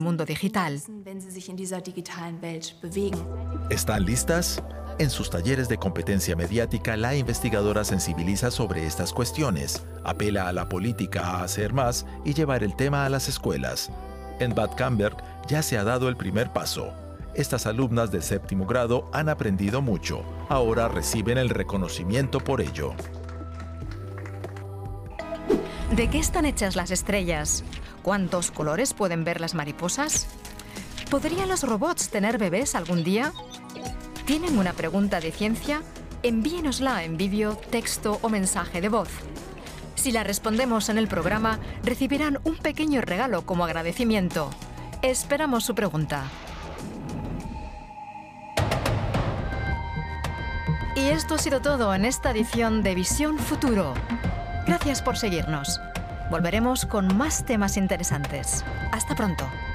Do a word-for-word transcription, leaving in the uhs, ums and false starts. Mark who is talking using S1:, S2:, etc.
S1: mundo digital.
S2: ¿Están listas? En sus talleres de competencia mediática, la investigadora sensibiliza sobre estas cuestiones, apela a la política a hacer más y llevar el tema a las escuelas. En Bad Camberg ya se ha dado el primer paso. Estas alumnas de séptimo grado han aprendido mucho. Ahora reciben el reconocimiento por ello.
S1: ¿De qué están hechas las estrellas? ¿Cuántos colores pueden ver las mariposas? ¿Podrían los robots tener bebés algún día? ¿Tienen una pregunta de ciencia? Envíenosla en vídeo, texto o mensaje de voz. Si la respondemos en el programa, recibirán un pequeño regalo como agradecimiento. Esperamos su pregunta. Y esto ha sido todo en esta edición de Visión Futuro. Gracias por seguirnos. Volveremos con más temas interesantes. Hasta pronto.